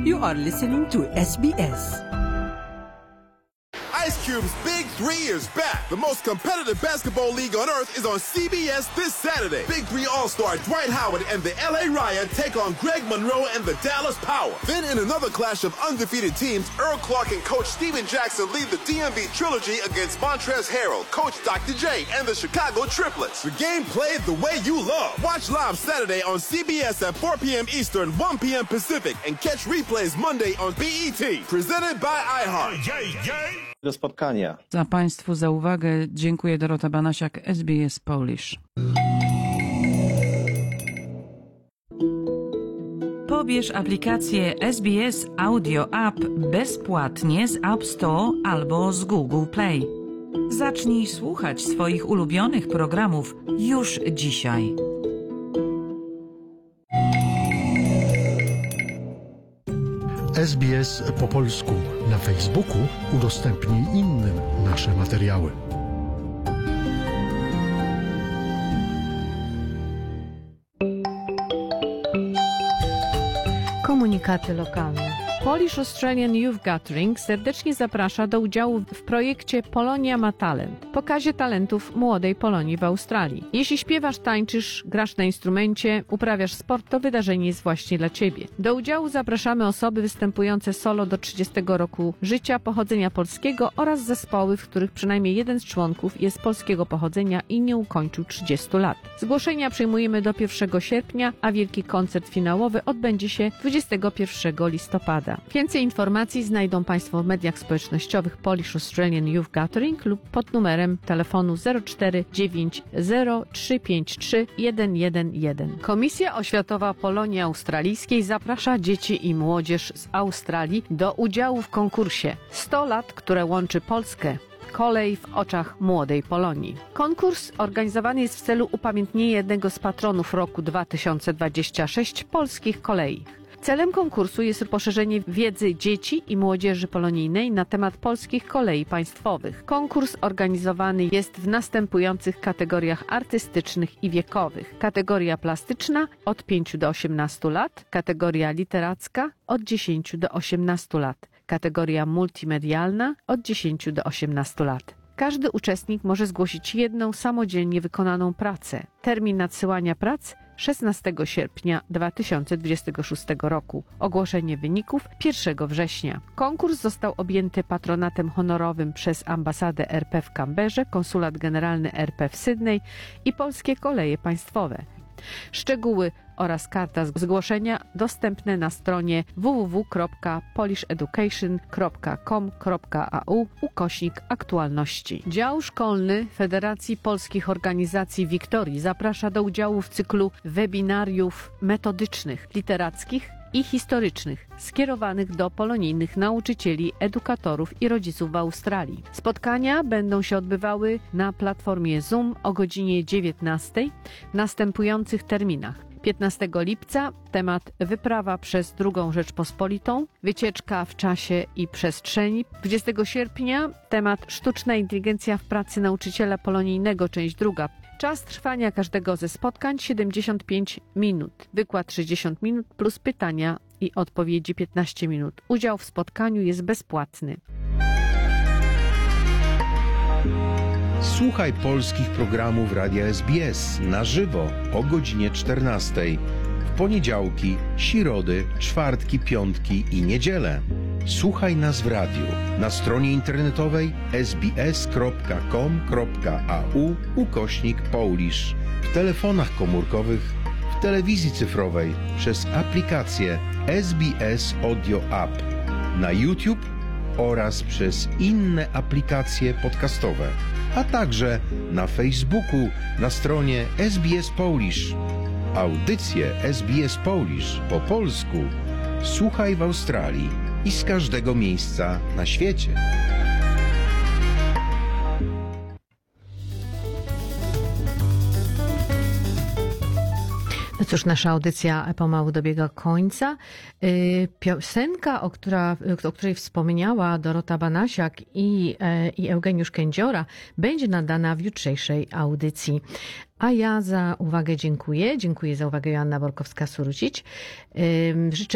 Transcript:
You are listening to SBS. Ice Cube's Big Three is back. The most competitive basketball league on earth is on CBS this Saturday. Big Three All-Star Dwight Howard and the LA Riot take on Greg Monroe and the Dallas Power. Then in another clash of undefeated teams, Earl Clark and Coach Steven Jackson lead the DMV Trilogy against Montrezl Harrell, Coach Dr. J, and the Chicago Triplets. The game played the way you love. Watch live Saturday on CBS at 4 p.m. Eastern, 1 p.m. Pacific, and catch replays Monday on BET. Presented by iHeart. Do spotkania. Za Państwu za uwagę dziękuję. Dorota Banasiak, SBS Polish. Pobierz aplikację SBS Audio App bezpłatnie z App Store albo z Google Play. Zacznij słuchać swoich ulubionych programów już dzisiaj. SBS po polsku. Na Facebooku udostępnij innym nasze materiały. Komunikaty lokalne. Polish Australian Youth Gathering serdecznie zaprasza do udziału w projekcie Polonia ma talent, pokazie talentów młodej Polonii w Australii. Jeśli śpiewasz, tańczysz, grasz na instrumencie, uprawiasz sport, to wydarzenie jest właśnie dla Ciebie. Do udziału zapraszamy osoby występujące solo do 30 roku życia, pochodzenia polskiego oraz zespoły, w których przynajmniej jeden z członków jest polskiego pochodzenia i nie ukończył 30 lat. Zgłoszenia przyjmujemy do 1 sierpnia, a wielki koncert finałowy odbędzie się 21 listopada. Więcej informacji znajdą Państwo w mediach społecznościowych Polish Australian Youth Gathering lub pod numerem telefonu 0490 111. Komisja Oświatowa Polonii Australijskiej zaprasza dzieci i młodzież z Australii do udziału w konkursie 100 lat, które łączy Polskę. Kolej w oczach młodej Polonii. Konkurs organizowany jest w celu upamiętnienia jednego z patronów roku 2026 polskich kolei. Celem konkursu jest poszerzenie wiedzy dzieci i młodzieży polonijnej na temat polskich kolei państwowych. Konkurs organizowany jest w następujących kategoriach artystycznych i wiekowych. Kategoria plastyczna od 5 do 18 lat, kategoria literacka od 10 do 18 lat, kategoria multimedialna od 10 do 18 lat. Każdy uczestnik może zgłosić jedną samodzielnie wykonaną pracę. Termin nadsyłania prac 16 sierpnia 2026 roku. Ogłoszenie wyników 1 września. Konkurs został objęty patronatem honorowym przez Ambasadę RP w Canberrze, Konsulat Generalny RP w Sydney i Polskie Koleje Państwowe. Szczegóły oraz karta zgłoszenia dostępne na stronie www.polisheducation.com.au/aktualności. Dział Szkolny Federacji Polskich Organizacji Wiktorii zaprasza do udziału w cyklu webinariów metodycznych, literackich i historycznych skierowanych do polonijnych nauczycieli, edukatorów i rodziców w Australii. Spotkania będą się odbywały na platformie Zoom o godzinie 19 w następujących terminach. 15 lipca temat wyprawa przez II Rzeczpospolitą, wycieczka w czasie i przestrzeni. 20 sierpnia temat sztuczna inteligencja w pracy nauczyciela polonijnego, część druga. Czas trwania każdego ze spotkań 75 minut. Wykład 60 minut plus pytania i odpowiedzi 15 minut. Udział w spotkaniu jest bezpłatny. Słuchaj polskich programów Radia SBS na żywo o godzinie 14. W poniedziałki, środy, czwartki, piątki i niedzielę. Słuchaj nas w radiu, na stronie internetowej sbs.com.au/Polish, w telefonach komórkowych, w telewizji cyfrowej, przez aplikację SBS Audio App, na YouTube oraz przez inne aplikacje podcastowe, a także na Facebooku na stronie SBS Polish. Audycje SBS Polish po polsku słuchaj w Australii i z każdego miejsca na świecie. No cóż, nasza audycja pomału dobiega końca. Piosenka, o której wspomniała Dorota Banasiak i Eugeniusz Kędziora, będzie nadana w jutrzejszej audycji. A ja za uwagę dziękuję. Dziękuję za uwagę Joanna Borkowska-Surucić. Życzę